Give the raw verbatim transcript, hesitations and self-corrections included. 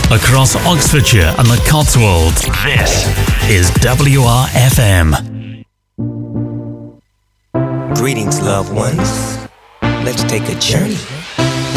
across Oxfordshire and the Cotswolds. This is W R F M. Greetings, loved ones. Let's take a journey